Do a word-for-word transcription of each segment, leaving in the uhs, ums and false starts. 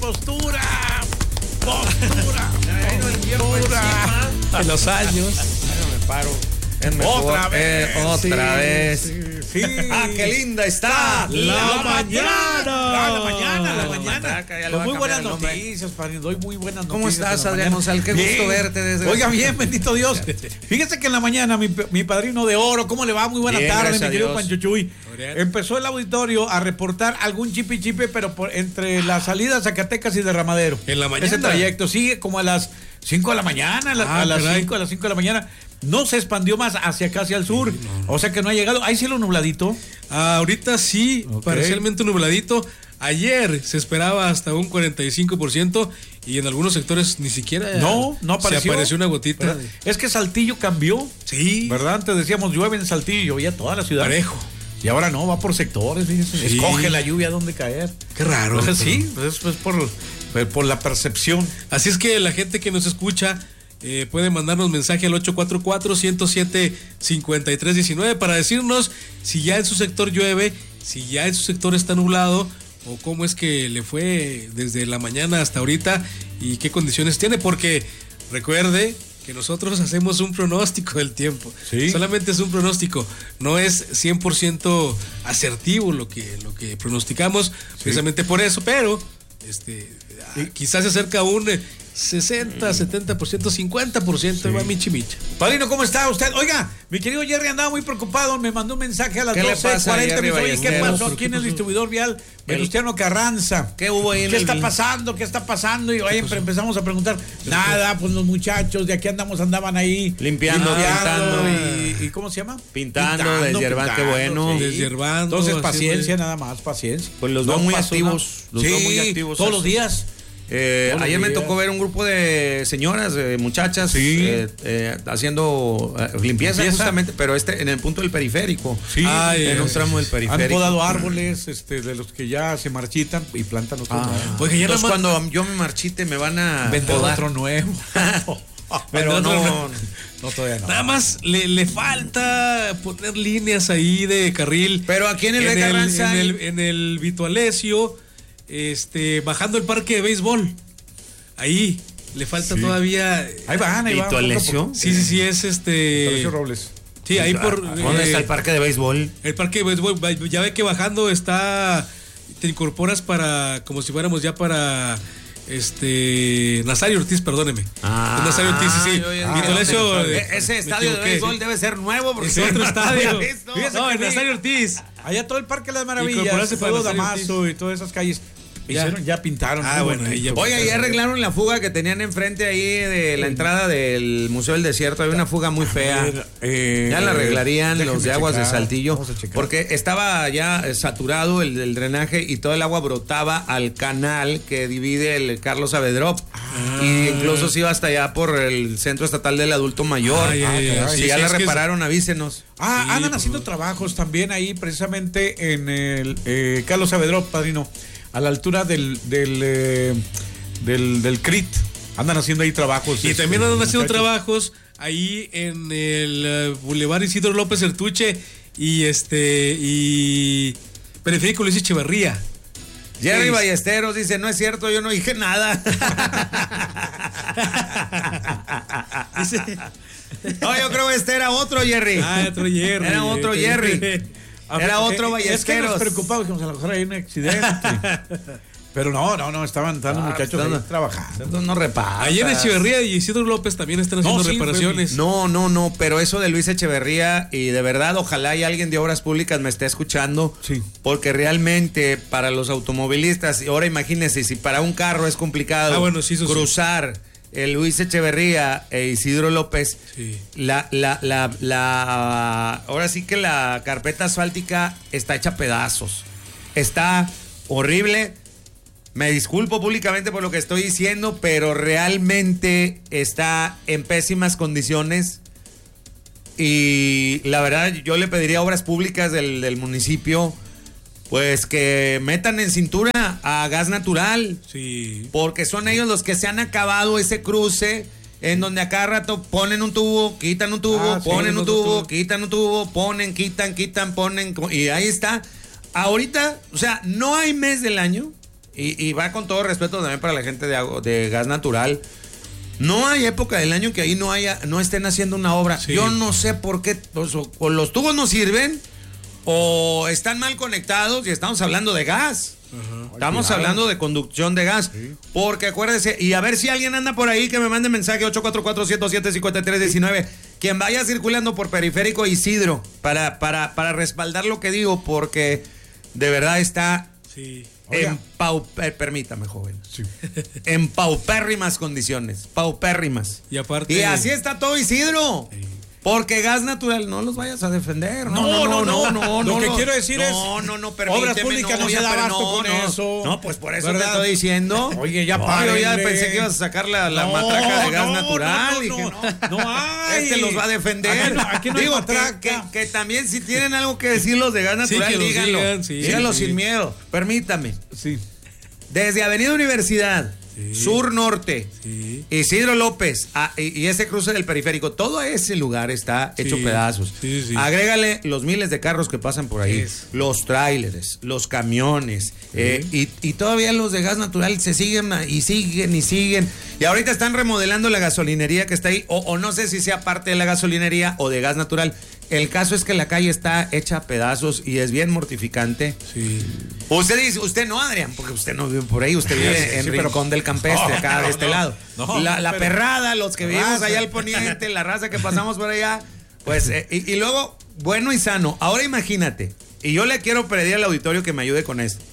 postura. Postura. Postura. En los años. No me paro. Otra vez. Eh, otra sí, vez. Sí, sí. Ah, qué linda está. La, La mañana. mañana. Ah, la mañana, la La mañana. mataca, ya le Con va a muy buenas cambiar el nombre. noticias, padre. Doy muy buenas ¿Cómo noticias. estás, en la Adrián mañana. González? Qué gusto Bien. verte desde- Oiga, bien, bendito Dios. Fíjese que en la mañana mi, mi padrino de oro, ¿cómo le va? Muy buena Bien, tarde, gracias mi a querido Dios. Pancho Chuy. Adrián. Empezó el auditorio a reportar algún chipi chipe, pero por, entre la salida a Zacatecas y Derramadero. En la mañana. Ese trayecto sigue como a las cinco de la mañana, a, la- Ah, a las caray. cinco, a las cinco de la mañana. No se expandió más hacia acá, hacia el sur. O sea que no ha llegado. ¿Hay cielo nubladito? Ah, ahorita sí, Ok. parcialmente nubladito. Ayer se esperaba hasta un cuarenta y cinco por ciento y en algunos sectores ni siquiera No, no apareció. se apareció una gotita. ¿Verdad? Es que Saltillo cambió. Sí, ¿Verdad? Antes decíamos llueve en Saltillo, llovía toda la ciudad. parejo. Y ahora no, va por sectores, fíjese. Sí. Escoge la lluvia dónde caer. Qué raro. Pues, pero- sí, pues, pues por, pues, por la percepción. Así es que la gente que nos escucha eh, puede mandarnos mensaje al ocho cuatro cuatro, uno cero siete, cinco tres uno nueve para decirnos si ya en su sector llueve, si ya en su sector está nublado o cómo es que le fue desde la mañana hasta ahorita y qué condiciones tiene, porque recuerde que nosotros hacemos un pronóstico del tiempo. Sí. Solamente es un pronóstico, no es cien por ciento asertivo lo que, lo que pronosticamos, precisamente por eso, pero este ah, quizás se acerca a un eh, sesenta, setenta por ciento, cincuenta por ciento, va michi micha. Padrino, ¿cómo está usted? Oiga, mi querido Jerry andaba muy preocupado, me mandó un mensaje a las ¿Qué le doce pasa, cuarenta. Jerry Me dice, oye, ¿qué Ballesteros? pasó aquí en el distribuidor vial El- Venustiano Carranza? ¿Qué hubo ahí en ¿Qué el- está pasando? ¿Qué está pasando? Y oye, pero empezamos a preguntar. Nada, pues los muchachos de aquí andamos, andaban ahí Limpiando, pintando. y, y ¿cómo se llama? Pintando, deshiervando, qué bueno. Deshiervando, Entonces, haciendo- paciencia, nada más, paciencia. Pues los No veo muy pasó activos, nada. los sí, veo muy activos. todos los días. Eh, Todos los ayer me días. tocó ver un grupo de señoras, de muchachas, Sí. eh, eh, haciendo eh, limpieza, Limpieza. justamente, pero este en el punto del periférico. Sí, Ay, en un tramo del han periférico. podado árboles este, de los que ya se marchitan y plantan otros Ah. nuevos. Oiga, ya Entonces, nada más- cuando yo me marchite me van a Vender podar. otro nuevo. Pero Vender no, otro No, todavía no. Nada más le, le falta poner líneas ahí de carril. Pero aquí en el en de el, Carranza en hay- el, en el Vito Alessio, este, bajando el parque de béisbol. Ahí le falta Sí. todavía. Ahí van, ahí van. ¿Vito poco a Alessio? poco. Sí, sí, sí, es este. Alessio Robles. Sí, ahí por. ¿Dónde eh, está el parque de béisbol? El parque de béisbol, va- ya ve que bajando está. Te incorporas para. Como si fuéramos ya para. Este. Nazario Ortiz, perdóneme. Ah, Nazario Ortiz, sí, sí. yo ya Vito dije, Alessio, e- eh, ese me estadio de equivoqué. béisbol debe ser nuevo porque Es otro estadio. Fíjese No, que en sí. Nazario Ortiz. Allá todo el Parque de las Maravillas, Incorporarse para todo Nazario Damaso y todas esas calles. Ya. Hicieron, ya pintaron. Ah, muy bueno, bonito. ahí ya- Oye, ya arreglaron la fuga que tenían enfrente ahí de la entrada del Museo del Desierto. Había una fuga muy fea. Eh, Ya la arreglarían déjeme los de aguas checar, de Saltillo. vamos a checar. Porque estaba ya eh, saturado el, el drenaje y todo el agua brotaba al canal que divide el Carlos Saavedra. Ah. Y incluso se iba hasta allá por el Centro Estatal del Adulto Mayor. Ay, ay, ay, Si sí, ya sí, la es que es- repararon, avísenos. Ah, Sí, andan por haciendo favor. trabajos también ahí, precisamente en el eh, Carlos Saavedra, padrino, a la altura del del, eh, del, del C R I T. Andan haciendo ahí trabajos. Y este, también andan haciendo muchachos. trabajos ahí en el eh, Boulevard Isidro López Ertuche y este. Y. Periférico Luis Echeverría. Jerry Sí. Ballesteros dice, no es cierto, yo no dije nada. Dice- No, yo creo que este era otro Jerry. Ah, otro Jerry. Era otro Jerry. A ver, Era otro eh, Ballesteros. Es que nos preocupamos que a lo mejor hay un accidente. Pero no, no, no, estaban dando Ah, muchachos están- ahí trabajando. Entonces no repara. Allí en Echeverría y Isidro López también están haciendo No, sí, reparaciones. No, no, no, pero eso de Luis Echeverría, y de verdad, ojalá y alguien de Obras Públicas me esté escuchando, Sí. porque realmente para los automovilistas, y ahora imagínense, si para un carro es complicado Ah, bueno, sí, eso sí. cruzar el Luis Echeverría e Isidro López, Sí. la, la, la, la, ahora sí que la carpeta asfáltica está hecha pedazos, está horrible. Me disculpo públicamente por lo que estoy diciendo, pero realmente está en pésimas condiciones. Y la verdad, yo le pediría a Obras Públicas del, del municipio, pues que metan en cintura a Gas Natural, Sí. porque son ellos los que se han acabado ese cruce en donde a cada rato ponen un tubo, quitan un tubo, Ah, sí, ponen un los tubo, tubos. quitan un tubo, ponen, quitan, quitan, ponen, y ahí está. Ahorita, o sea, no hay mes del año y, y va con todo respeto también para la gente de, de gas natural. No hay época del año que ahí no haya, no estén haciendo una obra. Sí. Yo no sé por qué, pues, o, o los tubos no sirven, o están mal conectados, y estamos hablando de gas. Ajá. Estamos Ay, hablando de conducción de gas. Sí. Porque acuérdese, y a ver si alguien anda por ahí que me mande mensaje ocho cuatro cuatro, ciento siete, cincuenta y tres diecinueve. Quien vaya circulando por Periférico Isidro, para, para, para respaldar lo que digo, porque de verdad está sí. en pau, eh, permítame, joven. Sí. En paupérrimas condiciones. Paupérrimas. Y aparte. Y así está todo Isidro. Sí. Porque gas natural, no los vayas a defender. No, no, no, no, no. no, no lo que no, quiero decir no, es. No, no, no, permíteme. Obras públicas no, no se da abasto no, con no, eso. No, pues por eso ¿verdad? Te estoy diciendo. Oye, ya para. Yo ya pensé que ibas a sacar la, la no, matraca de gas no, natural. No, no, y que no, no, no hay. Este los va a defender. Aquí no, aquí no Digo, que, que, que también si tienen algo que decir los de gas natural, sí, díganlo. Digan, sí, díganlo sí. sin miedo. Permítame. Sí. Desde Avenida Universidad. Sí. Sur Norte, sí. Isidro López ah, y, y ese cruce del Periférico, todo ese lugar está hecho sí. pedazos. Sí, sí. Agrégale los miles de carros que pasan por ahí, es. los tráileres, los camiones, sí. eh, y, y todavía los de gas natural se siguen y siguen y siguen. Y ahorita están remodelando la gasolinería que está ahí, o, o no sé si sea parte de la gasolinería o de gas natural. El caso es que la calle está hecha a pedazos y es bien mortificante. Sí. Usted dice, usted no, Adrián, porque usted no vive por ahí, usted vive sí, en sí, Rincón pero... del Campestre, no, acá no, de este no, lado. No, la la pero... perrada, los que vivimos allá al poniente, la raza que pasamos por allá, pues, eh, y, y luego, bueno y sano. Ahora imagínate, y yo le quiero pedir al auditorio que me ayude con esto.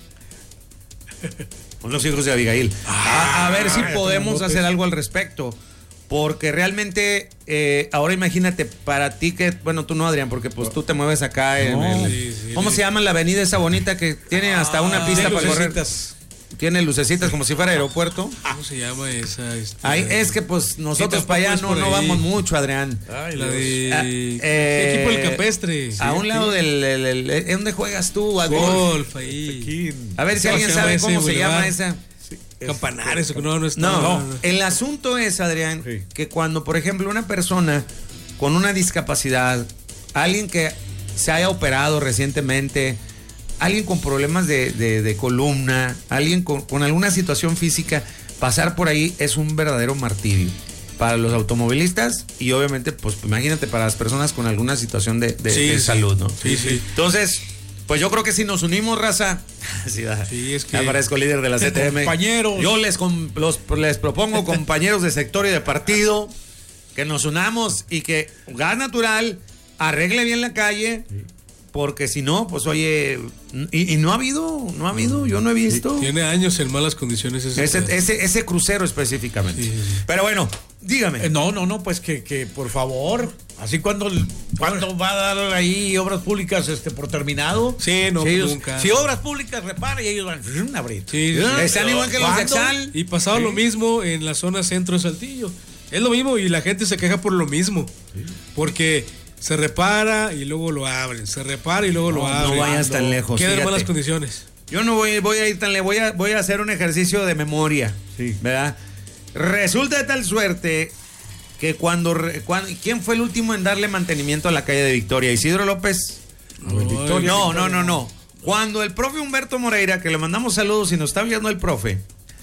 Con los hijos de Abigail. Ah, a, a ver si podemos hacer algo al respecto. Porque realmente, eh, ahora imagínate, para ti que, bueno, tú no, Adrián, porque pues tú te mueves acá en no, el... Sí, sí, ¿Cómo sí. se llama la avenida esa bonita que tiene hasta una ah, pista para correr? Tiene lucecitas como si fuera aeropuerto. ¿Cómo se llama esa? Este, Ahí es que pues nosotros para allá no, no vamos mucho, Adrián. Ay, la de... Ah, eh, equipo del Campestre. A sí, un lado sí. del... El, el, el, ¿dónde juegas tú? A golf, ahí. A ver si alguien sabe cómo se llama esa... Campanares, no, no está. No, no, no, el asunto es, Adrián, sí. que cuando, por ejemplo, una persona con una discapacidad, alguien que se haya operado recientemente, alguien con problemas de, de, de columna, alguien con, con alguna situación física, pasar por ahí es un verdadero martirio para los automovilistas y obviamente, pues imagínate, para las personas con alguna situación de, de, sí, de sí. salud, ¿no? Sí, sí. Entonces... Pues yo creo que si nos unimos, raza, sí, sí, es que aparezco líder de la C T M. Compañeros. Yo les, com, los, les propongo, compañeros de sector y de partido, que nos unamos y que Gas Natural arregle bien la calle, sí. porque si no, pues oye, y, y no ha habido, no ha habido, yo no he visto. Tiene años en malas condiciones ese ese, ese, ese crucero específicamente. Sí, sí. Pero bueno, dígame. Eh, no, no, no, pues que, que por favor, así cuando, cuando va a dar ahí obras públicas este por terminado. Sí, no, sí, nunca. Si obras públicas repara y ellos van a abrir. Sí, sí. Están igual que los de Exal. Y pasado sí. lo mismo en la zona centro de Saltillo. Es lo mismo y la gente se queja por lo mismo. Sí. Porque se repara y luego lo abren. Se repara y luego no, lo abren. No vayas tan lejos. Quedan en malas condiciones. Yo no voy, voy a ir tan lejos. Voy a, voy a hacer un ejercicio de memoria. Sí. ¿Verdad? Resulta de tal suerte que cuando, cuando... ¿Quién fue el último en darle mantenimiento a la calle de Victoria? ¿Isidro López? No, Victoria, no, Victoria, no, no, no, no. Cuando el profe Humberto Moreira, que le mandamos saludos y nos está viendo el profe,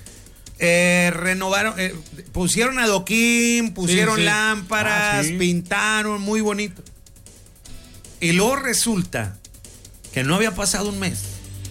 eh, renovaron, eh, pusieron adoquín, pusieron sí, sí. lámparas, ah, sí. pintaron, muy bonito. Y luego resulta que no había pasado un mes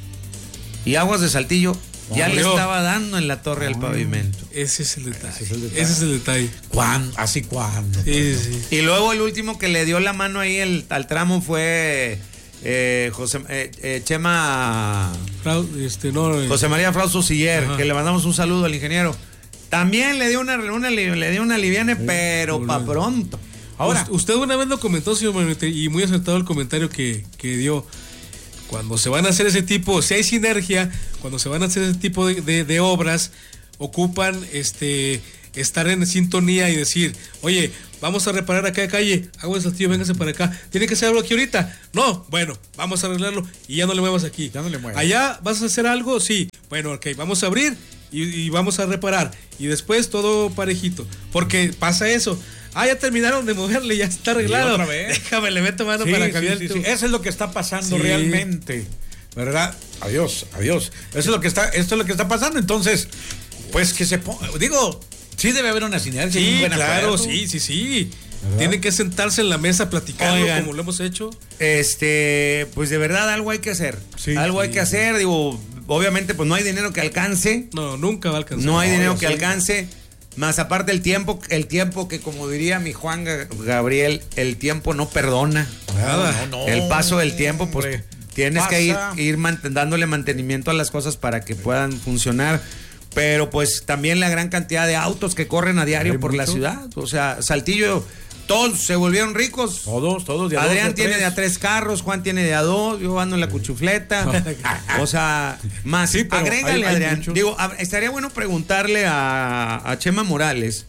y Aguas de Saltillo ya le estaba dando en la torre al pavimento. Ese es el detalle. Ese es el detalle. Ese es el detalle. ¿Cuándo? ¿Así cuándo? Sí, sí. Y luego el último que le dio la mano ahí el, al tramo fue eh, José eh, eh, Chema Frau, este, no, eh. José María Frausto Siller, que le mandamos un saludo al ingeniero. También le dio una, una le dio una liviane, sí, pero para pronto. Ahora, usted una vez lo comentó, señor Manete, y muy acertado el comentario que, que dio. Cuando se van a hacer ese tipo, si hay sinergia, cuando se van a hacer ese tipo de, de, de obras, ocupan este estar en sintonía y decir, oye, vamos a reparar acá de calle, Aguas de Saltillo, véngase para acá, ¿tiene que hacer algo aquí ahorita? No, bueno, vamos a arreglarlo y ya no le muevas aquí. Ya no le muevas. ¿Allá vas a hacer algo? Sí. Bueno, ok, vamos a abrir y, y vamos a reparar. Y después todo parejito. Porque pasa eso. Ah, ya terminaron de moverle, ya está arreglado. Otra vez. Déjame, le meto mano sí, para sí, cambiar sí, el sí. Eso es lo que está pasando sí. realmente. ¿verdad? Adiós, adiós. Eso es lo que está, esto es lo que está pasando. Entonces, pues que se ponga, digo, sí debe haber una sinergia. Sí, un buen claro, acuerdo. sí, sí, sí. Tienen que sentarse en la mesa platicando. Oigan, como lo hemos hecho. Este, pues de verdad algo hay que hacer. Sí, algo sí, hay que hacer, digo, obviamente pues no hay dinero que alcance. No, nunca va a alcanzar. No hay no, dinero que sé. alcance. Más aparte el tiempo, el tiempo que como diría mi Juan Gabriel, el tiempo no perdona. Nada. No, no, el paso del tiempo, pues hombre, tienes pasa. que ir, ir mant- dándole mantenimiento a las cosas para que puedan funcionar. Pero pues también la gran cantidad de autos que corren a diario por mucho? la ciudad. O sea, Saltillo, todos se volvieron ricos. Todos, todos. De a Adrián dos, de tiene tres. de a tres carros, Juan tiene de a dos, yo ando en la cuchufleta. O sea, más. Sí, agrégale, hay, hay Adrián. Muchos. Digo, a, estaría bueno preguntarle a, a Chema Morales,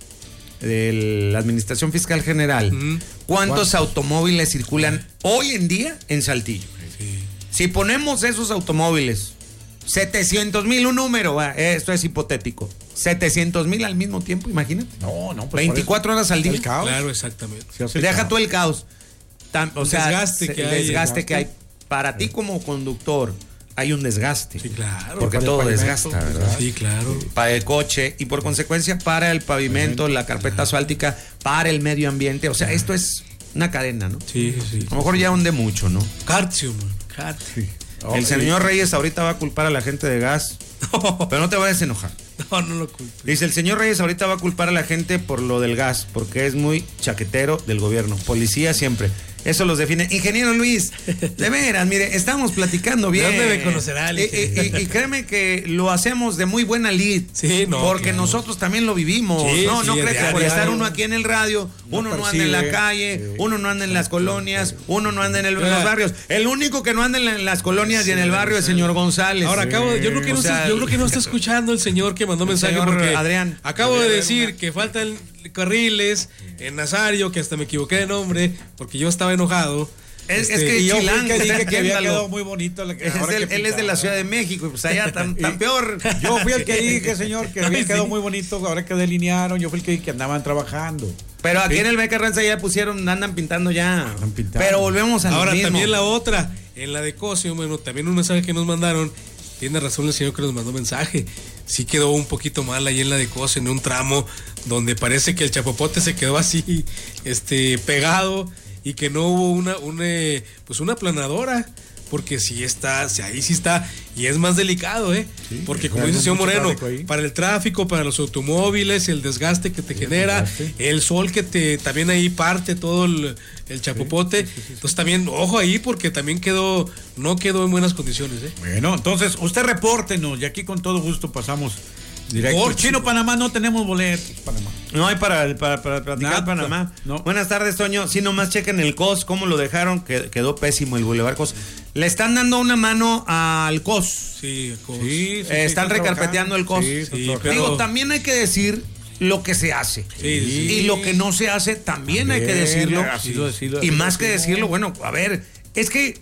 de la Administración Fiscal General, mm. ¿cuántos ¿Cuánto? automóviles circulan hoy en día en Saltillo? Sí. Si ponemos esos automóviles, setecientos mil, un número, esto es hipotético. setecientos mil al mismo tiempo, imagínate. No, no, pues veinticuatro horas al día. El caos. Claro, exactamente. Deja tú el caos. Tam, o el sea, desgaste que el hay. desgaste que hay. Para ti como conductor hay un desgaste. Sí, claro. Porque todo pavimento, desgasta, ¿verdad? Sí, claro. Para el coche y por consecuencia para el pavimento, la carpeta asfáltica, para el medio ambiente. O sea, esto es una cadena, ¿no? Sí, sí. A lo mejor ya hunde mucho, ¿no? Cartio, man. Cartio. Oh, el señor Reyes ahorita va a culpar a la gente de gas. No. Pero no te vayas a enojar. No, no lo culpo. Dice, el señor Reyes ahorita va a culpar a la gente por lo del gas, porque es muy chaquetero del gobierno. Policía siempre. Eso los define. Ingeniero Luis, de veras, mire, estamos platicando bien. ¿Dónde me conocerá? Y, y, y, y créeme que lo hacemos de muy buena lid. Sí, no. Porque claro. nosotros también lo vivimos. Sí, no, sí, no crees que por estar uno aquí en el radio, no uno percibe, no anda en la calle, sí. uno no anda en las colonias, uno no anda en, el, en los barrios. El único que no anda en las colonias sí, y en el barrio es el señor González. Ahora acabo, yo creo que no, o sea, está, yo creo que no está escuchando el señor que mandó mensaje porque Adrián. Acabo de decir que faltan carriles en Nazario, que hasta me equivoqué de nombre porque yo estaba enojado. Es, este, es que y yo Chilán, que dije que había quedado muy bonito. La, es el, él es de la Ciudad de México, pues allá tan, tan peor. Yo fui el que dije, señor, que había quedado muy bonito, ahora que delinearon, yo fui el que dije que andaban trabajando. Pero aquí ¿sí? en el Beca Ranza ya pusieron, andan pintando ya. Andan pintando. Pero volvemos a ahora lo mismo. También la otra, en la de Cosio, bueno, también un mensaje que nos mandaron, tiene razón el señor que nos mandó mensaje. Sí quedó un poquito mal ahí en la de Cosio, en un tramo donde parece que el chapopote se quedó así, este, pegado. Y que no hubo una, una, pues una aplanadora, porque sí está, ahí sí está, y es más delicado, ¿eh? Sí, porque como dice el señor Moreno, para el tráfico, para los automóviles, el desgaste que te sí, genera, el, el sol que te también ahí parte todo el, el chapopote, sí, sí, sí, sí. Entonces también, ojo ahí, porque también quedó, no quedó en buenas condiciones, ¿eh? Bueno, entonces, usted repórtenos, y aquí con todo gusto pasamos directo. Por Chino Panamá no tenemos boletos, Panamá. No hay para, para, para platicar Nada, Panamá. No. Buenas tardes, Toño. Si nomás chequen el C O S, cómo lo dejaron, que quedó pésimo el Boulevard C O S. Le están dando una mano al C O S. Sí, C O S. Sí, sí, eh, están sí, recarpeteando el C O S. Sí, sí, pero... Digo, también hay que decir lo que se hace. Sí, sí. Y lo que no se hace, también, también hay que decirlo. Así lo, así lo, y así más lo que decirlo, bueno, a ver, es que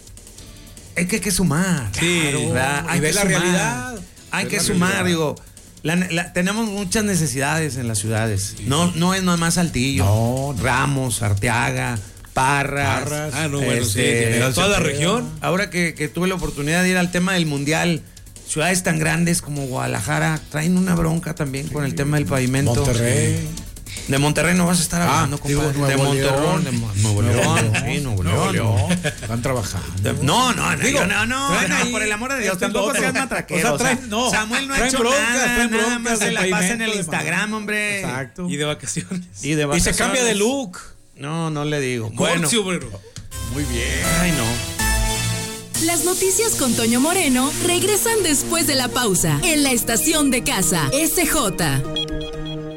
es que hay que sumar. Sí, claro, hay y que ver la sumar. realidad. Hay que sumar, realidad. digo. La, la, tenemos muchas necesidades en las ciudades. Sí. No, no es nada más Saltillo. No, no. Ramos, Arteaga, Parras. Parras. Ah, no, bueno, este, sí, toda la región. Ahora que, que tuve la oportunidad de ir al tema del mundial, ciudades tan grandes como Guadalajara traen una bronca también sí. con el tema del pavimento. Monterrey. De Monterrey no vas a estar hablando, ah, compadre. Digo, de Monterrey, de Nuevo León, sí, Nuevo León. León. Están trabajando. No, no, no, digo, no, no, no, no, por el amor de Dios, tampoco seas matraquero. O sea, traen, no, Samuel no ha hecho broncas, nada, nada más se la pasa en el Instagram, hombre. Exacto. Y de vacaciones. Y de vacaciones. Y se cambia de look. No, no le digo. Bueno. Muy bien. Ay, no. Las noticias con Toño Moreno regresan después de la pausa en la estación de casa S J.